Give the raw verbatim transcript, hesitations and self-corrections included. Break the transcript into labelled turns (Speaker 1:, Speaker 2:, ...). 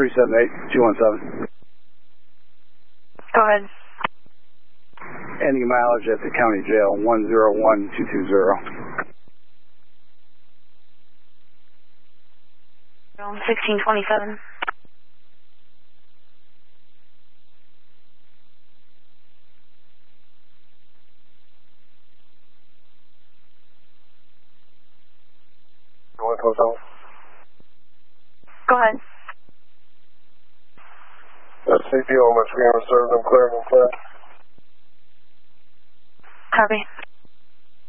Speaker 1: three seven eight, two one seven.
Speaker 2: Go ahead.
Speaker 1: Ending mileage at the county jail, one zero one two two zero.
Speaker 2: sixteen twenty-seven. Go ahead.
Speaker 3: That's C P O, much being reserved and cleared and cleared.
Speaker 2: Copy.